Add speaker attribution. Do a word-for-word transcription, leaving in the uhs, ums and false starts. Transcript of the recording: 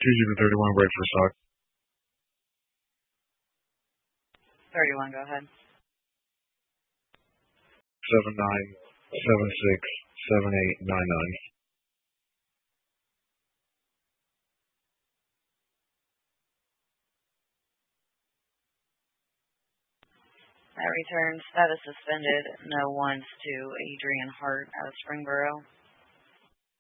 Speaker 1: zero thirty-one, break for stock.
Speaker 2: thirty-one, go ahead.
Speaker 1: seven nine seven six seven eight nine nine.
Speaker 2: That return status suspended. No ones to Adrian Hart out of Springboro.